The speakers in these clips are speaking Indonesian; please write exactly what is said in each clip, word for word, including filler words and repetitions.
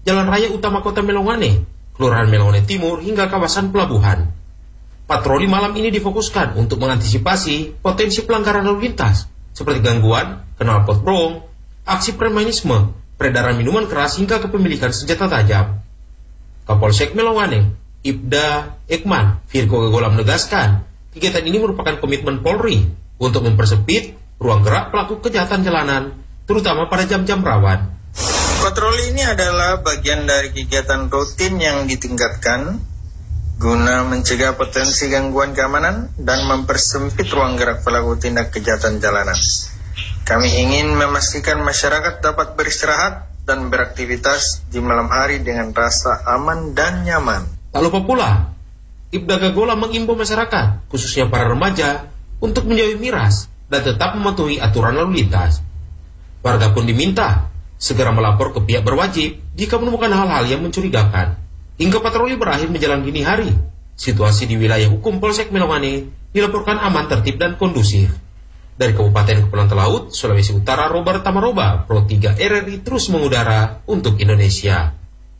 Jalan Raya Utama Kota Melongane, Kelurahan Melongane Timur hingga kawasan pelabuhan. Patroli malam ini difokuskan untuk mengantisipasi potensi pelanggaran lalu lintas seperti gangguan, knalpot brong, aksi premanisme, peredaran minuman keras hingga kepemilikan senjata tajam. Kapolsek Melongane, Ibda Ekman Virgo Gagola menegaskan, kegiatan ini merupakan komitmen Polri untuk mempersempit ruang gerak pelaku kejahatan jalanan, terutama pada jam-jam rawan. Patroli ini adalah bagian dari kegiatan rutin yang ditingkatkan guna mencegah potensi gangguan keamanan dan mempersempit ruang gerak pelaku tindak kejahatan jalanan. Kami ingin memastikan masyarakat dapat beristirahat dan beraktivitas di malam hari dengan rasa aman dan nyaman. Tak lupa pula, Ibda Gagola mengimbau masyarakat, khususnya para remaja, untuk menjauhi miras dan tetap mematuhi aturan lalu lintas. Warga pun diminta segera melapor ke pihak berwajib jika menemukan hal-hal yang mencurigakan. Hingga patroli berakhir menjelang dini hari, situasi di wilayah hukum Polsek Melongane dilaporkan aman, tertib, dan kondusif. Dari Kabupaten Kepulauan Talaut, Sulawesi Utara, Robert Tamaroba, Pro tiga R R I terus mengudara untuk Indonesia.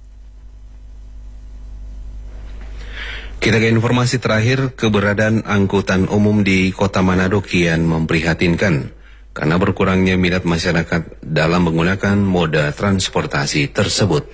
Kita ke informasi terakhir, keberadaan angkutan umum di Kota Manado kian memprihatinkan karena berkurangnya minat masyarakat dalam menggunakan moda transportasi tersebut.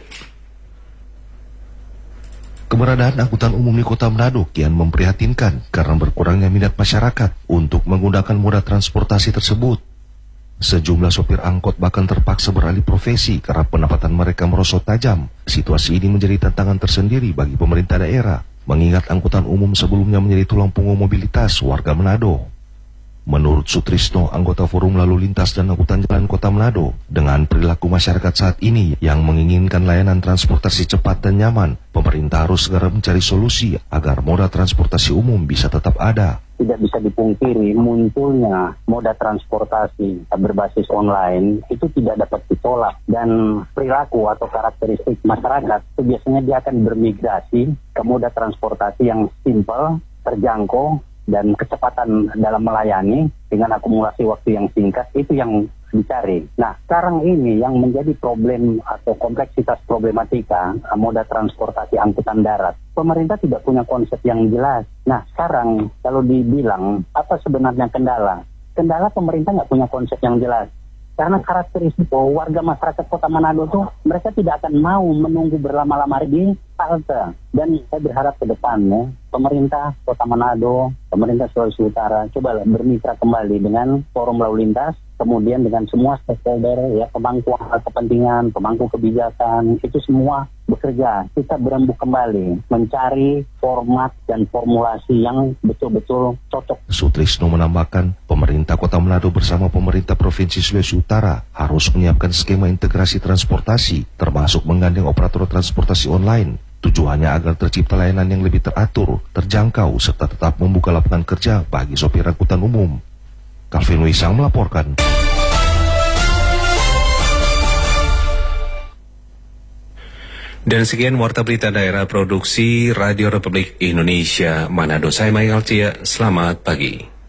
Keberadaan angkutan umum di Kota Manado kian memprihatinkan karena berkurangnya minat masyarakat untuk menggunakan moda transportasi tersebut. Sejumlah sopir angkot bahkan terpaksa beralih profesi karena pendapatan mereka merosot tajam. Situasi ini menjadi tantangan tersendiri bagi pemerintah daerah, mengingat angkutan umum sebelumnya menjadi tulang punggung mobilitas warga Manado. Menurut Sutrisno, anggota Forum Lalu Lintas dan Angkutan Jalan Kota Manado, dengan perilaku masyarakat saat ini yang menginginkan layanan transportasi cepat dan nyaman, pemerintah harus segera mencari solusi agar moda transportasi umum bisa tetap ada. Tidak bisa dipungkiri, munculnya moda transportasi berbasis online itu tidak dapat ditolak, dan perilaku atau karakteristik masyarakat itu biasanya dia akan bermigrasi ke moda transportasi yang simpel, terjangkau, dan kecepatan dalam melayani dengan akumulasi waktu yang singkat itu yang dicari. Nah, sekarang ini yang menjadi problem atau kompleksitas problematika moda transportasi angkutan darat, pemerintah tidak punya konsep yang jelas. Nah, sekarang kalau dibilang apa sebenarnya kendala? Kendala pemerintah nggak punya konsep yang jelas. Karena karakteristik warga masyarakat Kota Manado tuh mereka tidak akan mau menunggu berlama-lama di halte. Dan saya berharap ke depannya pemerintah Kota Manado, pemerintah Sulawesi Utara coba bermitra kembali dengan forum lalu lintas, kemudian dengan semua stakeholder, ya, pemangku kepentingan, pemangku kebijakan, itu semua bekerja. Kita berembuk kembali mencari format dan formulasi yang betul-betul cocok. Sutrisno menambahkan, pemerintah Kota Manado bersama pemerintah Provinsi Sulawesi Utara harus menyiapkan skema integrasi transportasi, termasuk menggandeng operator transportasi online. Tujuannya agar tercipta layanan yang lebih teratur, terjangkau, serta tetap membuka lapangan kerja bagi sopir angkutan umum. Calvin Wisang melaporkan. Dan sekian warta berita daerah produksi Radio Republik Indonesia Manado. Saya Michael Cia, selamat pagi.